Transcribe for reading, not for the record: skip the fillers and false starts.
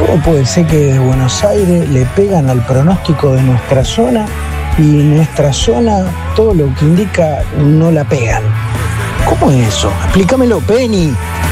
¿Cómo puede ser que de Buenos Aires le pegan al pronóstico de nuestra zona y nuestra zona, todo lo que indica, no la pegan? ¿Cómo es eso? Explícamelo, Penny.